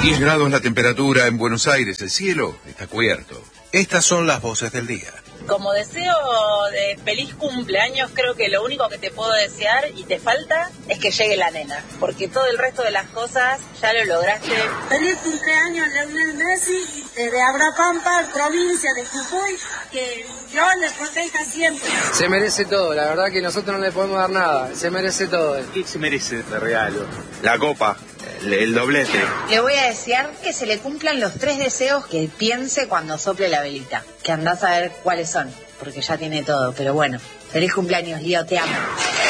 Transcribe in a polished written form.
10 grados la temperatura en Buenos Aires, el cielo está cubierto. Estas son las voces del día. Como deseo de feliz cumpleaños, creo que lo único que te puedo desear y te falta es que llegue la nena, porque todo el resto de las cosas ya lo lograste. Feliz cumpleaños, Lionel Messi, de Abrapampa, provincia de Jujuy, que Dios les proteja siempre. Se merece todo, la verdad que nosotros no le podemos dar nada, se merece todo. ¿Qué se merece de regalo? La copa, el doblete. Le voy a desear que se le cumplan los 3 deseos que piense cuando sople la velita, que andás a ver cuáles son, porque ya tiene todo, pero bueno, feliz cumpleaños, Lío, te amo.